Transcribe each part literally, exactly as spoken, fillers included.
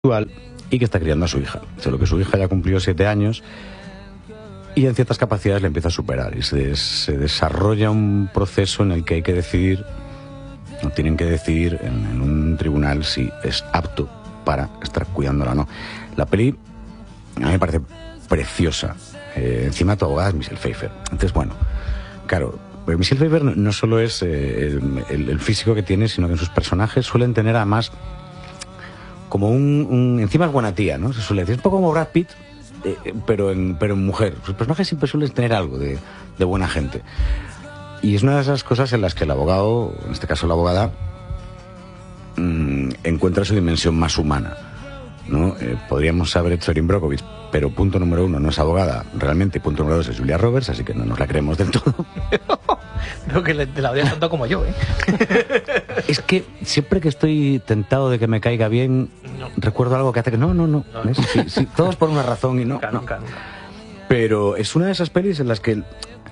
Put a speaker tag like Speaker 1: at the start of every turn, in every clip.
Speaker 1: y que está criando a su hija. Solo que su hija ya cumplió siete años y en ciertas capacidades le empieza a superar y se, se desarrolla un proceso en el que hay que decidir, no tienen que decidir en, en un tribunal si es apto para estar cuidándola o no. La peli a mí me parece preciosa. Eh, encima tu abogada es Michelle Pfeiffer. Entonces, bueno, claro, pero Michelle Pfeiffer no, no solo es eh, el, el, el físico que tiene, sino que en sus personajes suelen tener además como un, un... Encima es buena tía, ¿no? Se suele decir, es un poco como Brad Pitt, eh, pero, en, pero en mujer. Sus personajes siempre suelen tener algo de, de buena gente. Y es una de esas cosas en las que el abogado, en este caso la abogada, mmm, encuentra su dimensión más humana, ¿no? Eh, podríamos haber hecho Erin Brockovich, pero punto número uno, no es abogada realmente, y punto número dos es Julia Roberts, así que no nos la creemos del todo.
Speaker 2: Creo que te la odias tanto como yo, ¿eh?
Speaker 1: Es que siempre que estoy tentado de que me caiga bien, no. recuerdo algo que hace que no, no, no. no. Sí, sí, todos por una razón y no.
Speaker 2: Nunca,
Speaker 1: no.
Speaker 2: nunca, nunca.
Speaker 1: Pero es una de esas pelis en las que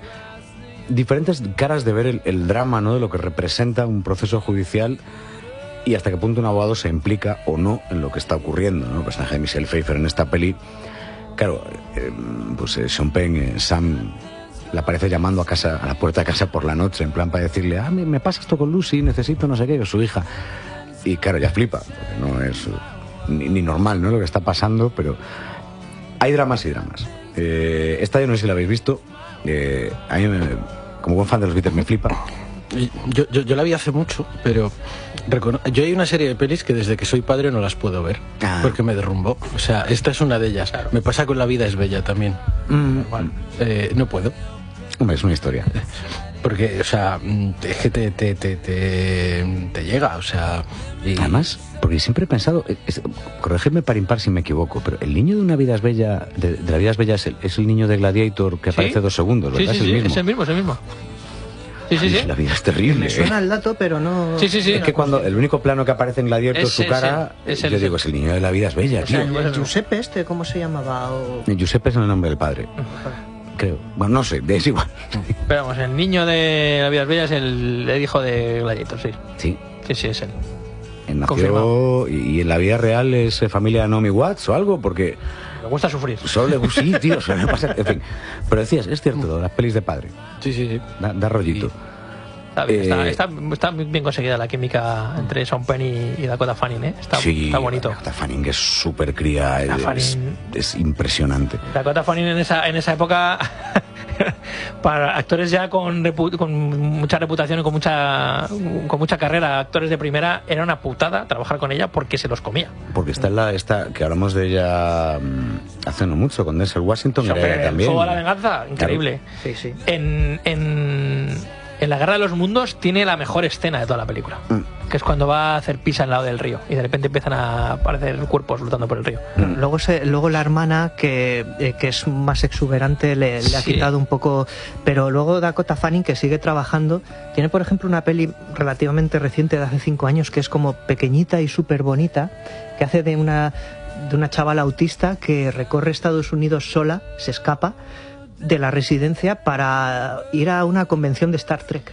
Speaker 1: diferentes caras de ver el, el drama, ¿no? De lo que representa un proceso judicial y hasta qué punto un abogado se implica o no en lo que está ocurriendo, ¿no? El personaje de Michelle Pfeiffer en esta peli, claro, eh, pues eh, Sean Penn, eh, Sam la aparece llamando a casa, a la puerta de casa por la noche, en plan para decirle, ah, me, me pasa esto con Lucy, necesito no sé qué, su hija. Y claro, ya flipa, porque no es ni, ni normal, ¿no? Lo que está pasando, pero hay dramas y dramas. Eh, esta yo no sé si la habéis visto, eh, a mí, me, como buen fan de los Beatles, me flipa.
Speaker 3: Yo, yo, yo la vi hace mucho, pero recono- yo hay una serie de pelis que desde que soy padre no las puedo ver, ah. porque me derrumbó. O sea, esta es una de ellas. Claro. Me pasa con La vida es bella también. Mm. Igual, eh, no puedo.
Speaker 1: Hombre, es una historia.
Speaker 3: Porque, o sea, es que te, te, te, te, te llega, o sea... Y...
Speaker 1: Además, porque siempre he pensado, es, corregidme par impar si me equivoco, pero el niño de una vida es bella, de, de La vida es bella es el, es el niño de Gladiator que aparece ¿Sí? dos segundos, ¿verdad?
Speaker 2: Sí, sí,
Speaker 1: es el
Speaker 2: sí,
Speaker 1: mismo.
Speaker 2: es el mismo, es el mismo. Sí, sí, sí.
Speaker 1: La vida es terrible.
Speaker 4: Me suena el dato, pero no...
Speaker 2: Sí, sí, sí.
Speaker 1: Es que cuando el único plano que aparece en Gladiator,
Speaker 2: es
Speaker 1: su cara,
Speaker 2: es
Speaker 1: yo
Speaker 2: el,
Speaker 1: digo, es el niño de La vida es bella, tío.
Speaker 4: El, el Giuseppe este, ¿cómo se llamaba? O...
Speaker 1: Giuseppe es el nombre del padre. Creo. Bueno, no sé, es igual.
Speaker 2: Pero vamos, el niño de La vida es bella es el, el hijo de Gladiator, sí.
Speaker 1: Sí.
Speaker 2: Sí, sí, es él.
Speaker 1: Él nació y, y en la vida real es familia de Naomi Watts o algo, porque...
Speaker 2: Me gusta sufrir.
Speaker 1: Solo, sí, tío, solo me pasa... En fin. Pero decías, es cierto, las pelis de padre.
Speaker 3: Sí, sí, sí.
Speaker 1: Da, da rollito.
Speaker 2: Sí. Está bien,
Speaker 1: eh,
Speaker 2: está, está, está bien conseguida la química entre Sean Penn y, y Dakota Fanning, ¿eh? Está,
Speaker 1: sí,
Speaker 2: está bonito.
Speaker 1: Dakota Fanning es súper cría, es,
Speaker 2: Fanning,
Speaker 1: es impresionante.
Speaker 2: Dakota Fanning en esa, en esa época, para actores ya con, repu, con mucha reputación y con mucha, con mucha carrera, actores de primera, era una putada trabajar con ella porque se los comía.
Speaker 1: Porque está en la, esta, que hablamos de ella mmm, hace no mucho, con Denzel Washington,
Speaker 2: Sobre
Speaker 1: era también.
Speaker 2: Fuego a la venganza, increíble.
Speaker 4: Claro. Sí, sí.
Speaker 2: En... en En La guerra de los mundos tiene la mejor escena de toda la película, mm. que es cuando va a hacer pis al lado del río y de repente empiezan a aparecer cuerpos flotando por el río.
Speaker 4: Mm. Luego, se, luego la hermana, que, eh, que es más exuberante, le, le ha
Speaker 2: sí.
Speaker 4: quitado un poco... Pero luego Dakota Fanning, que sigue trabajando, tiene por ejemplo una peli relativamente reciente de hace cinco años que es como pequeñita y súper bonita, que hace de una, de una chavala autista que recorre Estados Unidos sola, se escapa de la residencia para ir a una convención de Star Trek.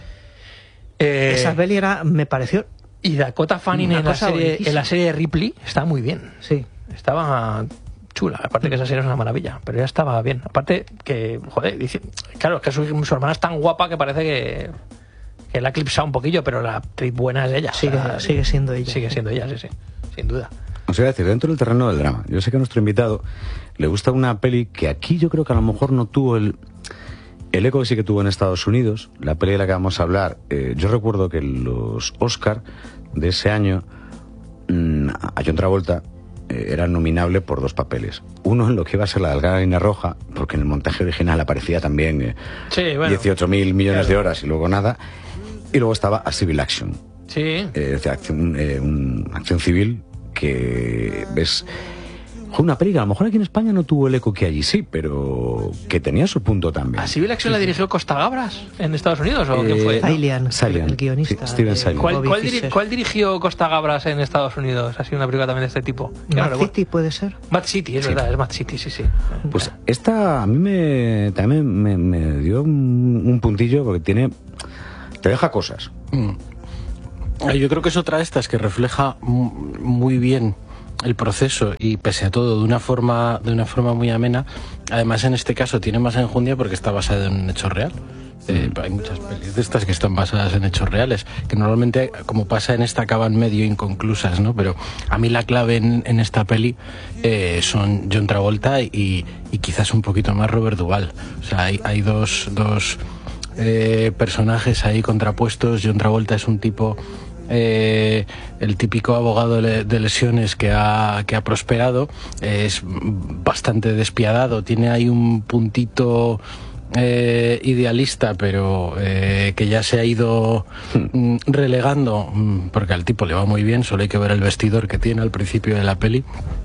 Speaker 4: Eh, Esa peli era, me pareció...
Speaker 2: Y Dakota Fanning en la, serie, en la serie de Ripley estaba muy bien.
Speaker 4: Sí.
Speaker 2: Estaba chula. Aparte que esa serie es una maravilla, pero ya estaba bien. Aparte que, joder, dice, claro, es que su, su hermana es tan guapa que parece que, que la ha eclipsado un poquillo, pero la actriz buena es ella.
Speaker 4: Sigue, o sea, sigue siendo ella.
Speaker 2: Sigue siendo ella, sí, sí, sin duda.
Speaker 1: Os iba a decir, dentro del terreno del drama, yo sé que a nuestro invitado le gusta una peli que aquí yo creo que a lo mejor no tuvo el, el eco que sí que tuvo en Estados Unidos. La peli de la que vamos a hablar, eh, yo recuerdo que los Oscar de ese año, mmm, a John Travolta eh, era nominable por dos papeles. Uno en lo que iba a ser la delgada línea roja, porque en el montaje original aparecía también eh,
Speaker 2: sí, bueno,
Speaker 1: dieciocho mil millones
Speaker 2: claro.
Speaker 1: de horas y luego nada. Y luego estaba A Civil Action.
Speaker 2: Sí.
Speaker 1: Eh, es decir, acción, eh, un, acción civil que ves una peli que a lo mejor aquí en España no tuvo el eco que allí sí, pero que tenía su punto también.
Speaker 2: ¿A Civil Action sí, la dirigió Costa Gabras en Estados Unidos o
Speaker 1: eh,
Speaker 2: quién fue?
Speaker 4: Salian,
Speaker 1: Salian,
Speaker 4: el guionista.
Speaker 1: Sí, Steven Salian.
Speaker 2: ¿Cuál, cuál, diri ¿Cuál dirigió Costa Gabras en Estados Unidos? Ha sido una película también de este tipo.
Speaker 4: Mad no City puede ser.
Speaker 2: Mad City, es sí. verdad, es Mad City, sí, sí.
Speaker 1: Pues esta a mí me también me, me dio un, un puntillo porque tiene te deja cosas.
Speaker 3: Mm. Yo creo que es otra de estas que refleja muy bien el proceso y pese a todo de una forma de una forma muy amena. Además, en este caso tiene más enjundia porque está basada en un hecho real. Eh, hay muchas pelis de estas que están basadas en hechos reales, que normalmente, como pasa en esta, acaban medio inconclusas, ¿no? Pero a mí la clave en, en esta peli eh, son John Travolta y, y quizás un poquito más Robert Duvall. O sea, hay, hay dos, dos eh, personajes ahí contrapuestos. John Travolta es un tipo... Eh, el típico abogado de lesiones que ha, que ha prosperado, eh, es bastante despiadado, tiene ahí un puntito eh, idealista, pero eh, que ya se ha ido mm, relegando, mm, porque al tipo le va muy bien, solo hay que ver el vestidor que tiene al principio de la peli.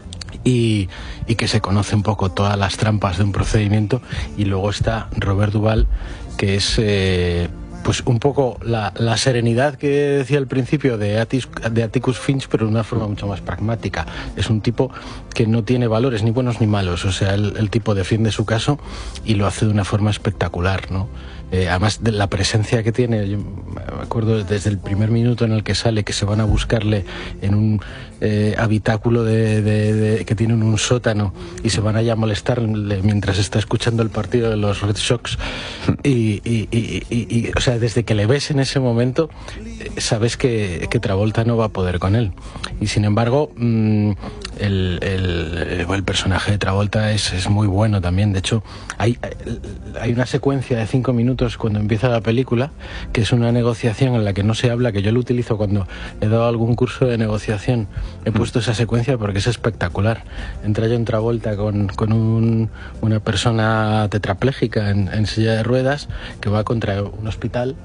Speaker 3: Y, y que se conoce un poco todas las trampas de un procedimiento. Y luego está Robert Duvall, que es eh, pues un poco la, la serenidad que decía al principio de, Atis, de Atticus Finch, pero de una forma mucho más pragmática. Es un tipo que no tiene valores ni buenos ni malos, o sea, el, el tipo defiende su caso y lo hace de una forma espectacular, ¿no? Eh, además de la presencia que tiene, yo me acuerdo desde el primer minuto en el que sale, que se van a buscarle en un eh, habitáculo de, de, de, que tienen un sótano y se van allá a molestarle mientras está escuchando el partido de los Red Sox y, y, y, y, y o sea, desde que le ves en ese momento eh, sabes que, que Travolta no va a poder con él, y sin embargo mmm, el, el, el personaje de Travolta es, es muy bueno también. De hecho, hay, hay una secuencia de cinco minutos cuando empieza la película, que es una negociación en la que no se habla, que yo lo utilizo cuando he dado algún curso de negociación. He puesto esa secuencia porque es espectacular. Entra John Travolta con, con un, una persona tetrapléjica en, en silla de ruedas que va contra un hospital.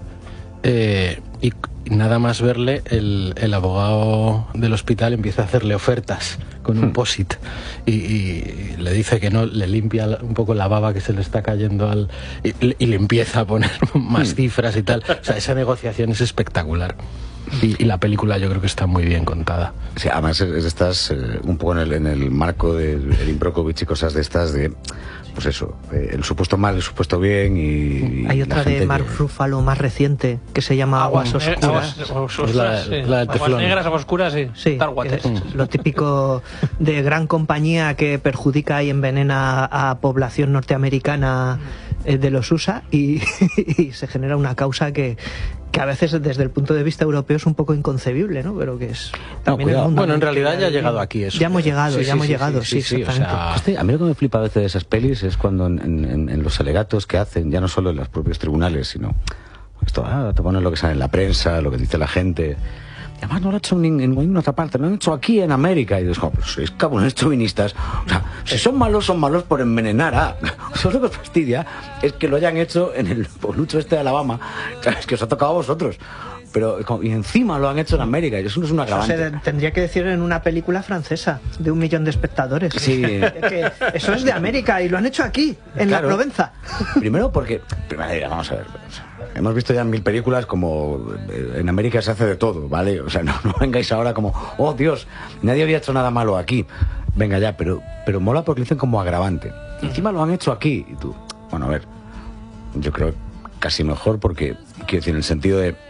Speaker 3: Eh, y nada más verle, el, el abogado del hospital empieza a hacerle ofertas con un post-it y, y le dice que no, le limpia un poco la baba que se le está cayendo al, y, y le empieza a poner más cifras y tal. O sea, esa negociación es espectacular. Y, y la película yo creo que está muy bien contada.
Speaker 1: Sí, además es, estás eh, un poco en el, en el marco del Erin Brockovich y cosas de estas de, pues eso, eh, el supuesto mal, el supuesto bien. Y, y
Speaker 4: hay otra de Mark que... Ruffalo más reciente que se llama Aguas Oscuras.
Speaker 2: Aguas, aguas, oscuras,
Speaker 3: la,
Speaker 2: sí.
Speaker 3: la del
Speaker 2: Aguas negras, aguas oscuras, sí.
Speaker 4: Sí, es lo típico de gran compañía que perjudica y envenena a población norteamericana eh, de los U S A y, y se genera una causa que que a veces desde el punto de vista europeo es un poco inconcebible, ¿no? Pero que es...
Speaker 3: No, el mundo bueno, en realidad ya ha llegado aquí eso.
Speaker 4: Ya hemos llegado,
Speaker 3: sí,
Speaker 4: ya
Speaker 3: sí,
Speaker 4: hemos
Speaker 3: sí,
Speaker 4: llegado, sí,
Speaker 3: sí, sí, sí,
Speaker 4: exactamente.
Speaker 3: O sea...
Speaker 1: Este, a mí lo que me flipa a veces de esas pelis es cuando en, en, en los alegatos que hacen, ya no solo en los propios tribunales, sino... Esto, ah, te ponen lo que sale en la prensa, lo que dice la gente... Y además no lo han hecho en, en ninguna otra parte, lo han hecho aquí en América. Y dices, oh, pero sois cabrones chauvinistas. O sea, si son malos, son malos por envenenar a... O sea, lo que os fastidia es que lo hayan hecho en el pueblucho este de Alabama. O sea, es que os ha tocado a vosotros. Pero y encima lo han hecho en América, y eso no es un agravante.
Speaker 4: Eso se tendría que decir en una película francesa de un millón de espectadores.
Speaker 1: Sí.
Speaker 4: Que eso es de América y lo han hecho aquí, en claro, la Provenza.
Speaker 1: Primero porque, primero, vamos a ver, hemos visto ya en mil películas como en América se hace de todo, ¿vale? O sea, no, no vengáis ahora como, oh Dios, nadie había hecho nada malo aquí. Venga ya, pero, pero mola porque lo dicen como agravante. Y encima lo han hecho aquí. Y tú, bueno, a ver, yo creo casi mejor porque, quiero decir, en el sentido de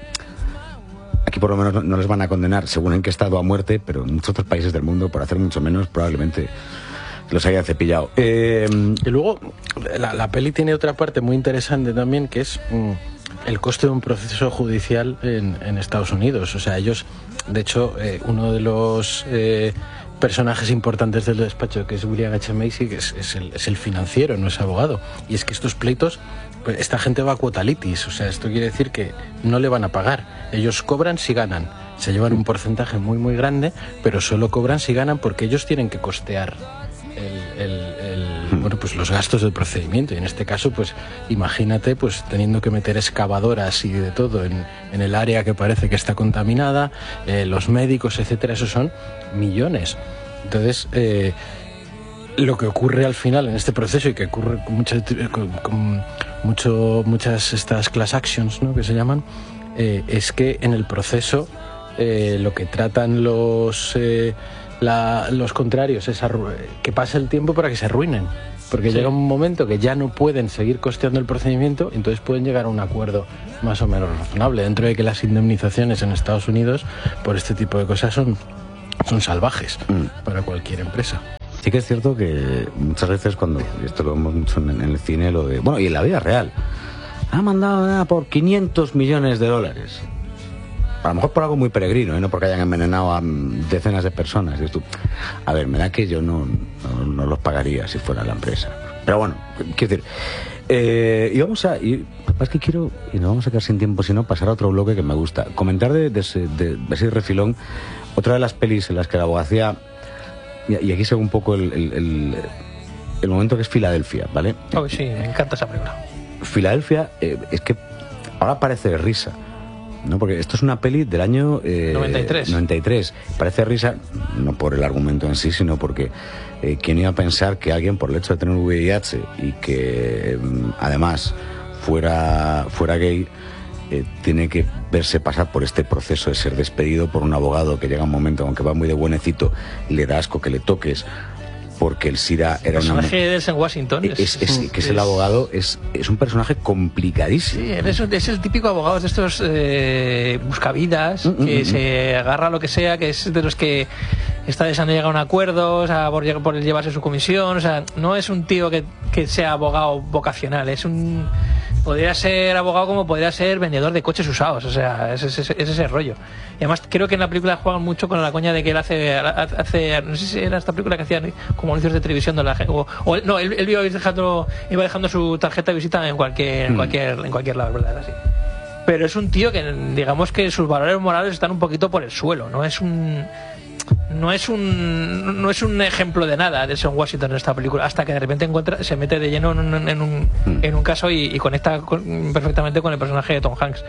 Speaker 1: aquí por lo menos no, no les van a condenar según en qué estado a muerte, pero en muchos otros países del mundo, por hacer mucho menos, probablemente los hayan cepillado. Eh,
Speaker 3: y luego, la, la peli tiene otra parte muy interesante también, que es mm, el coste de un proceso judicial en, en Estados Unidos. O sea, ellos, de hecho, eh, uno de los eh, personajes importantes del despacho, que es William H. Macy, que es, es, el, es el financiero, no es abogado. Y es que estos pleitos, pues esta gente va a cuota litis, o sea, esto quiere decir que no le van a pagar. Ellos cobran si ganan. Se llevan un porcentaje muy muy grande, pero solo cobran si ganan porque ellos tienen que costear el, el, el, bueno, pues los gastos del procedimiento. Y en este caso, pues imagínate, pues teniendo que meter excavadoras y de todo en, en el área que parece que está contaminada, eh, los médicos, etcétera, esos son millones. Entonces, eh, lo que ocurre al final en este proceso, y que ocurre con muchas, con, con mucho, muchas estas class actions, ¿no?, que se llaman, eh, es que en el proceso eh, lo que tratan los eh, la, los contrarios es arru- que pase el tiempo para que se arruinen, porque sí. Llega un momento que ya no pueden seguir costeando el procedimiento, entonces pueden llegar a un acuerdo más o menos razonable, dentro de que las indemnizaciones en Estados Unidos por este tipo de cosas son son salvajes
Speaker 1: Mm.
Speaker 3: para cualquier empresa.
Speaker 1: Sí que es cierto que muchas veces cuando, y esto lo vemos mucho en, en el cine, lo de, bueno, y en la vida real, ha mandado nada por quinientos millones de dólares. A lo mejor por algo muy peregrino, ¿eh? No porque hayan envenenado a mm, decenas de personas. Y dices tú, a ver, me da que yo no, no, no los pagaría si fuera la empresa. Pero bueno, quiero decir, eh, y vamos a, y lo que pasa es que quiero, y nos vamos a quedar sin tiempo, sino pasar a otro bloque que me gusta. Comentar de, de, ese, de, de ese refilón, otra de las pelis en las que la abogacía, y aquí se ve un poco el, el, el, el momento que es Filadelfia, ¿vale?
Speaker 2: Oh, sí, me encanta esa película.
Speaker 1: Filadelfia, eh, es que ahora parece de risa, ¿no? Porque esto es una peli del año eh,
Speaker 2: noventa y tres.
Speaker 1: noventa y tres. Parece risa, no por el argumento en sí, sino porque eh, quién iba a pensar que alguien, por el hecho de tener V I H y que eh, además fuera, fuera gay, Eh, tiene que verse pasar por este proceso de ser despedido por un abogado que llega un momento, aunque va muy de buenecito, le da asco que le toques, porque el SIDA era
Speaker 2: el
Speaker 1: una...
Speaker 2: personaje de Denzel Washington
Speaker 1: es, es, es, que es el abogado, es, es un personaje complicadísimo.
Speaker 2: Sí, es, es el típico abogado de estos eh, buscavidas,
Speaker 1: mm,
Speaker 2: que
Speaker 1: mm,
Speaker 2: se agarra a lo que sea, que es de los que está deseando llegar a un acuerdo, o sea, por, por llevarse su comisión, o sea, no es un tío que, que sea abogado vocacional, es un... Podría ser abogado como podría ser vendedor de coches usados, o sea, es, es, es, es ese rollo. Y además creo que en la película juegan mucho con la coña de que él hace, hace no sé si era esta película que hacían como anuncios de televisión de la gente, o, o no, él, él iba dejando, iba dejando su tarjeta de visita en cualquier, en cualquier, en cualquier lado, ¿verdad? Así. Pero es un tío que, digamos que sus valores morales están un poquito por el suelo, no es un... No es un no es un ejemplo de nada de Son Washington en esta película, hasta que de repente encuentra, se mete de lleno en un, en un, en un caso y, y conecta con, perfectamente con el personaje de Tom Hanks.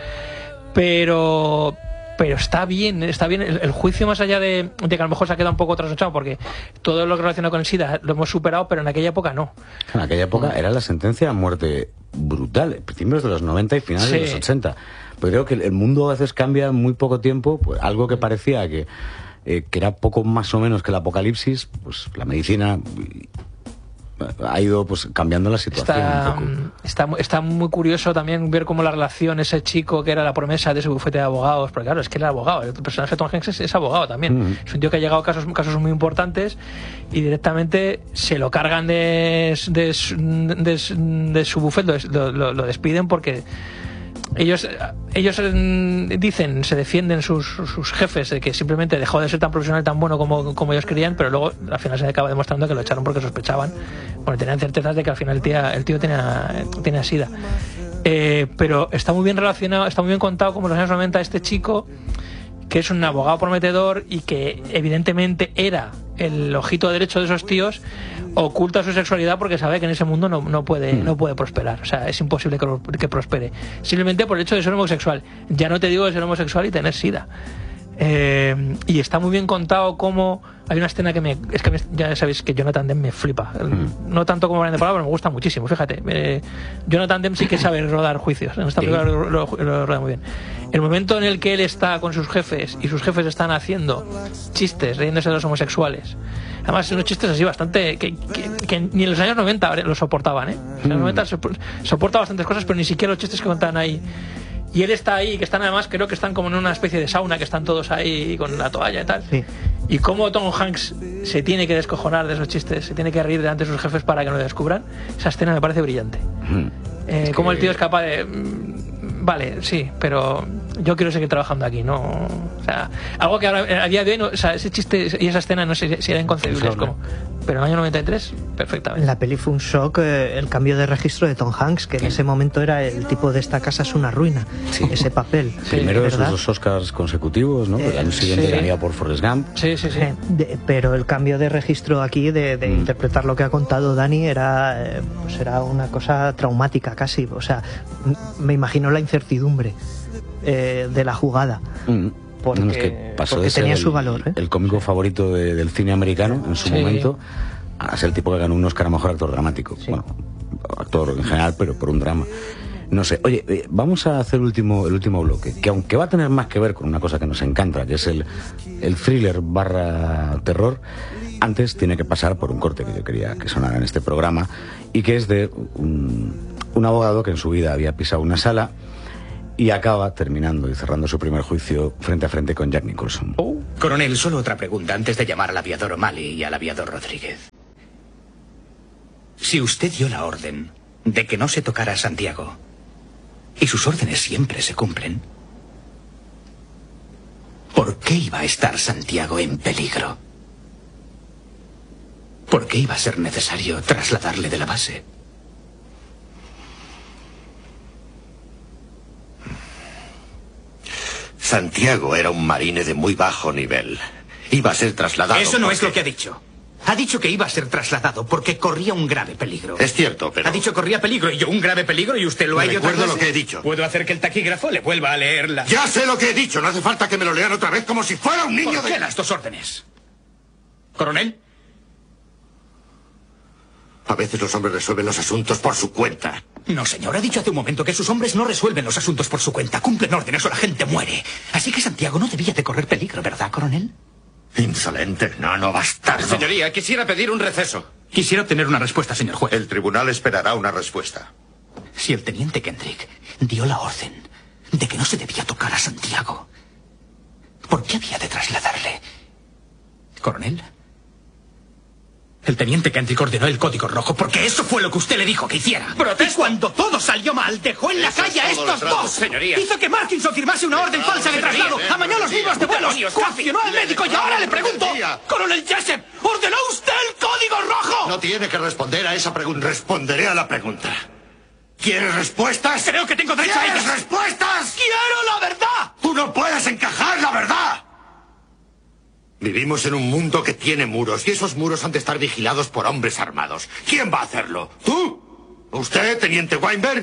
Speaker 2: Pero pero está bien, está bien el, el juicio, más allá de, de que a lo mejor se ha quedado un poco trasnochado, porque todo lo relacionado con el SIDA lo hemos superado, pero en aquella época no.
Speaker 1: En aquella época era la sentencia a muerte brutal, principios de los noventa y finales
Speaker 2: Sí.
Speaker 1: de los ochenta. Pero creo que el mundo a veces cambia en muy poco tiempo, pues algo que parecía que Eh, que era poco más o menos que el apocalipsis, pues la medicina ha ido pues cambiando la situación
Speaker 2: Está,
Speaker 1: un poco.
Speaker 2: está, está muy curioso también ver cómo la relación, ese chico que era la promesa de ese bufete de abogados, porque claro, es que él era abogado, el personaje de Tom Hanks es, es abogado también,
Speaker 1: Mm.
Speaker 2: es un tío que ha llegado a casos, casos muy importantes y directamente se lo cargan de, de, de, de, de su bufete, lo, lo, lo despiden porque ellos ellos dicen, se defienden sus, sus jefes de que simplemente dejó de ser tan profesional, tan bueno como, como ellos querían, pero luego al final se acaba demostrando que lo echaron porque sospechaban, bueno, tenían certezas de que al final el tío, el tío tenía, tenía SIDA. Eh, pero está muy bien relacionado, está muy bien contado como en los años noventa este chico, que es un abogado prometedor y que evidentemente era el ojito derecho de esos tíos, oculta su sexualidad porque sabe que en ese mundo no, no puede no puede prosperar, o sea, es imposible que, que prospere, simplemente por el hecho de ser homosexual. Ya no te digo de ser homosexual y tener SIDA. Eh, y está muy bien contado cómo hay una escena que me es que me, ya sabéis que Jonathan Demme me flipa, mm. no tanto como Brian De Palma, pero me gusta muchísimo, fíjate. eh, Jonathan Demme sí que sabe rodar juicios, en esta película lo, lo, lo roda muy bien. El momento en el que él está con sus jefes y sus jefes están haciendo chistes riéndose de los homosexuales, además unos chistes así bastante que, que, que ni en los años noventa lo soportaban, ¿eh? En los noventa soporta bastantes cosas, pero ni siquiera los chistes que contaban ahí. Y él está ahí, que están además, creo que están como en una especie de sauna, que están todos ahí con la toalla y tal. Sí. Y cómo Tom Hanks se tiene que descojonar de esos chistes, se tiene que reír delante de sus jefes para que no lo descubran. Esa escena me parece brillante. Mm. Eh, es cómo que... el tío es capaz de... Vale, sí, pero yo quiero seguir trabajando aquí, ¿no? O sea, algo que ahora, a día de hoy, no, o sea, ese chiste y esa escena no sé si era inconcebible, es como... Pero en el año noventa y tres, perfectamente.
Speaker 4: En la peli fue un shock eh, el cambio de registro de Tom Hanks, que en ese momento era el tipo de esta casa es una ruina, sí. Ese papel.
Speaker 1: Sí, primero de sus dos Oscars consecutivos, ¿no? Eh, el año siguiente sí. Ganía por Forrest Gump.
Speaker 2: Sí, sí, sí.
Speaker 4: Eh, de, pero el cambio de registro aquí, de, de mm. interpretar lo que ha contado Dani, era, eh, pues era una cosa traumática casi. O sea, me imagino la incertidumbre eh, de la jugada. Mm. Porque,
Speaker 1: no, es que pasó
Speaker 4: porque
Speaker 1: de ser
Speaker 4: tenía
Speaker 1: el,
Speaker 4: su valor, ¿eh?
Speaker 1: el cómico favorito de, del cine americano en su sí. momento a ser el tipo que ganó un Oscar a mejor actor dramático. Sí. Bueno, actor en general, pero por un drama. No sé, oye, eh, vamos a hacer el último, el último bloque, que aunque va a tener más que ver con una cosa que nos encanta, que es el, el thriller barra terror, antes tiene que pasar por un corte que yo quería que sonara en este programa, y que es de un, un abogado que en su vida había pisado una sala y acaba terminando y cerrando su primer juicio frente a frente con Jack Nicholson.
Speaker 2: Oh.
Speaker 5: Coronel, solo otra pregunta antes de llamar al aviador O'Malley y al aviador Rodríguez. Si usted dio la orden de que no se tocara a Santiago, y sus órdenes siempre se cumplen, ¿por qué iba a estar Santiago en peligro? ¿Por qué iba a ser necesario trasladarle de la base?
Speaker 6: Santiago era un marine de muy bajo nivel. Iba a ser trasladado.
Speaker 5: Eso no
Speaker 6: porque...
Speaker 5: es lo que ha dicho. Ha dicho que iba a ser trasladado porque corría un grave peligro.
Speaker 6: Es cierto, pero...
Speaker 5: Ha dicho corría peligro y yo un grave peligro y usted lo ha hecho.
Speaker 6: Recuerdo lo que he dicho.
Speaker 5: ¿Puedo hacer que el taquígrafo le vuelva a leerla?
Speaker 6: Ya sé lo que he dicho. No hace falta que me lo lean otra vez como si fuera un niño
Speaker 5: ¿Por
Speaker 6: de...
Speaker 5: qué las dos órdenes? ¿Coronel?
Speaker 6: A veces los hombres resuelven los asuntos por su cuenta.
Speaker 5: No, señor. Ha dicho hace un momento que sus hombres no resuelven los asuntos por su cuenta. Cumplen órdenes o la gente muere. Así que Santiago no debía de correr peligro, ¿verdad, coronel?
Speaker 6: Insolente, nano bastardo.
Speaker 7: Señoría, quisiera pedir un receso.
Speaker 5: Quisiera obtener una respuesta, señor juez.
Speaker 6: El tribunal esperará una respuesta.
Speaker 5: Si el teniente Kendrick dio la orden de que no se debía tocar a Santiago, ¿por qué había de trasladarle? ¿Coronel? El teniente Kendrick ordenó el código rojo porque eso fue lo que usted le dijo que hiciera.
Speaker 7: ¡Protesto!
Speaker 5: Y cuando todo salió mal, dejó en la
Speaker 6: Eso
Speaker 5: calle a
Speaker 6: es todo
Speaker 5: estos
Speaker 6: el trato,
Speaker 5: dos.
Speaker 7: señoría.
Speaker 5: Hizo que Markinson firmase una orden
Speaker 6: Dejaos,
Speaker 5: falsa de
Speaker 6: señoría,
Speaker 5: traslado.
Speaker 6: eh,
Speaker 5: Amañó los
Speaker 6: señoría.
Speaker 5: libros de vuelos.
Speaker 7: Demonios,
Speaker 5: Coaccionó al
Speaker 6: le
Speaker 5: médico y
Speaker 6: dejaron
Speaker 5: ahora le
Speaker 6: la
Speaker 5: pregunto.
Speaker 6: rebeldía.
Speaker 5: Coronel Jessup, ¿ordenó usted el código rojo?
Speaker 6: No tiene que responder a esa pregunta. Responderé a la pregunta. ¿Quieres respuestas?
Speaker 5: Creo que tengo derecho a
Speaker 6: ¿Quieres
Speaker 5: ellas.
Speaker 6: respuestas?
Speaker 5: ¡Quiero la verdad!
Speaker 6: ¡Tú no puedes encajar la verdad! Vivimos en un mundo que tiene muros y esos muros han de estar vigilados por hombres armados. ¿Quién va a hacerlo? ¿Tú? ¿Usted, teniente Weinberg?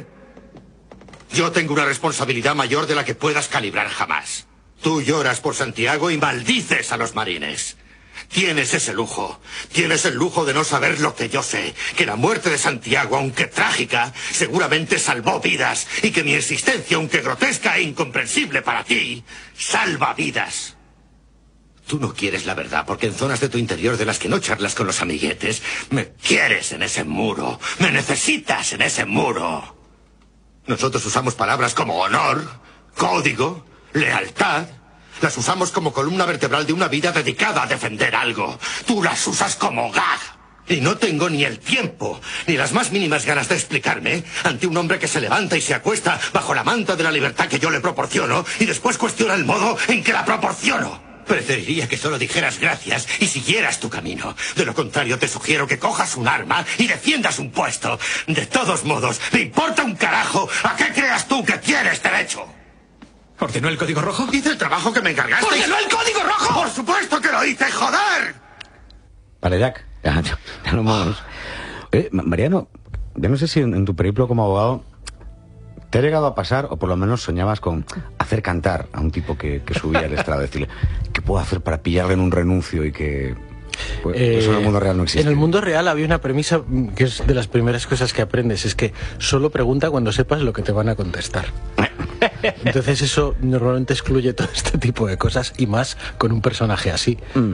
Speaker 6: Yo tengo una responsabilidad mayor de la que puedas calibrar jamás. Tú lloras por Santiago y maldices a los marines. Tienes ese lujo. Tienes el lujo de no saber lo que yo sé. Que la muerte de Santiago, aunque trágica, seguramente salvó vidas. Y que mi existencia, aunque grotesca e incomprensible para ti, salva vidas. Tú no quieres la verdad porque en zonas de tu interior de las que no charlas con los amiguetes, me quieres en ese muro. Me necesitas en ese muro. Nosotros usamos palabras como honor, código, lealtad. Las usamos como columna vertebral de una vida dedicada a defender algo. Tú las usas como gag. Y no tengo ni el tiempo, ni las más mínimas ganas de explicarme ante un hombre que se levanta y se acuesta bajo la manta de la libertad que yo le proporciono y después cuestiona el modo en que la proporciono. Preferiría que solo dijeras gracias y siguieras tu camino. De lo contrario, te sugiero que cojas un arma y defiendas un puesto. De todos modos, me importa un carajo a qué creas tú que tienes derecho.
Speaker 5: ¿Ordenó el código rojo?
Speaker 6: Hice el trabajo que me encargaste.
Speaker 5: ¡Ordenó el código rojo!
Speaker 6: ¡Por supuesto que lo hice, joder!
Speaker 1: Vale, Jack, ya, ya, ya lo hemos... Oye, Mariano, yo no sé si en, en tu periplo como abogado te ha llegado a pasar, o por lo menos soñabas con hacer cantar a un tipo que, que subía al estrado, decirle, ¿qué puedo hacer para pillarle en un renuncio y que... Pues,
Speaker 3: Eh,
Speaker 1: eso en el mundo real no existe?
Speaker 3: En el mundo real había una premisa mm, que es de las primeras cosas que aprendes, es que solo pregunta cuando sepas lo que te van a contestar. Entonces eso normalmente excluye todo este tipo de cosas y más con un personaje así.
Speaker 1: Mm.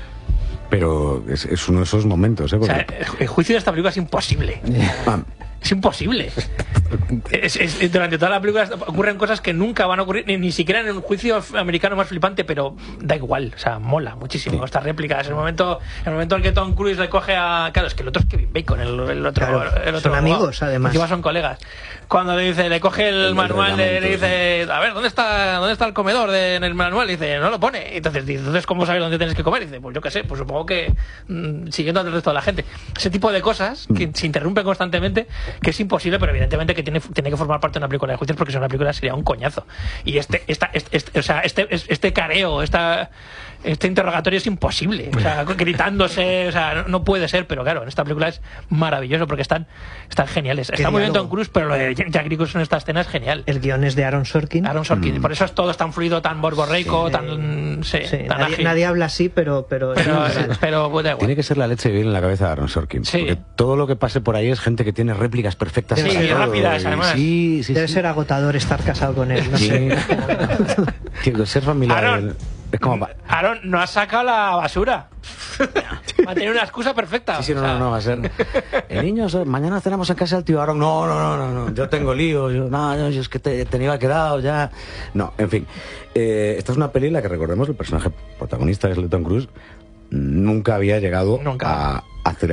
Speaker 1: Pero es, es uno de esos momentos, ¿eh?
Speaker 2: O
Speaker 1: Porque...
Speaker 2: sea, el juicio de esta película es imposible.
Speaker 1: Ah,
Speaker 2: Es imposible. Es, es- durante toda la película ocurren cosas que nunca van a ocurrir, ni, ni siquiera en un juicio americano más flipante, pero da igual, o sea, mola muchísimo
Speaker 1: Sí.
Speaker 2: estas réplicas. El momento, el momento en que Tom Cruise le coge a... Claro, es que el otro es Kevin Bacon, el, el otro,
Speaker 4: Claro,
Speaker 2: el otro
Speaker 4: son
Speaker 2: abogado.
Speaker 4: amigos, además.
Speaker 2: Encima son colegas. Cuando le dice, le coge el,
Speaker 1: El
Speaker 2: manual, le, le
Speaker 1: reglamento,
Speaker 2: dice, a ver, ¿dónde está dónde está el comedor de, en el manual? Y dice, no lo pone. Entonces, dice, entonces, ¿cómo sabes dónde tienes que comer? Y dice, pues yo qué sé, pues supongo que mm, siguiendo al resto de la gente. Ese tipo de cosas que se interrumpen constantemente, que es imposible, pero evidentemente que tiene, tiene que formar parte de una película de juicios, porque si no, una película sería un coñazo. Y este, esta, este, este- o sea, este, este careo, esta, este interrogatorio es imposible. O sea, gritándose, o sea, no, no puede ser, pero claro, en esta película es maravilloso porque están, están geniales. Está muy bien
Speaker 4: diálogo.
Speaker 2: Tom Cruise, pero lo de Jack Nicholson en esta escena es genial.
Speaker 4: El guión es de Aaron Sorkin.
Speaker 2: Aaron Sorkin, por eso es todo tan fluido, tan borborreico,
Speaker 4: Sí.
Speaker 2: tan, sí,
Speaker 4: Sí,
Speaker 2: tan
Speaker 4: nadie,
Speaker 2: ágil.
Speaker 4: nadie habla así, pero... Pero,
Speaker 2: pero,
Speaker 4: es real.
Speaker 2: pero pues, da igual.
Speaker 1: tiene que ser la leche vivir en la cabeza de Aaron Sorkin.
Speaker 2: Sí.
Speaker 1: Porque todo lo que pase por ahí es gente que tiene réplicas perfectas.
Speaker 4: Sí,
Speaker 1: para
Speaker 4: y
Speaker 1: todo,
Speaker 2: rápidas,
Speaker 1: y-
Speaker 2: además.
Speaker 1: Sí, sí,
Speaker 4: Debe
Speaker 1: sí.
Speaker 4: ser agotador estar casado con él, no
Speaker 1: Sí.
Speaker 4: sé.
Speaker 1: Tío, ser familiar
Speaker 2: Aaron.
Speaker 1: es como... pa-
Speaker 2: Aaron, no has sacado la basura. Va a tener una excusa perfecta.
Speaker 1: Sí, sí, no,
Speaker 2: o sea.
Speaker 1: no, no, va a ser. El niño, mañana cenamos en casa del tío Aaron. No, no, no, no, no. Yo tengo lío. Yo, no, no, yo es que te, tenía quedado ya. No, en fin. Eh, esta es una peli en la que recordemos el personaje protagonista, que es Tom Cruise, nunca había llegado
Speaker 2: Nunca.
Speaker 1: a hacer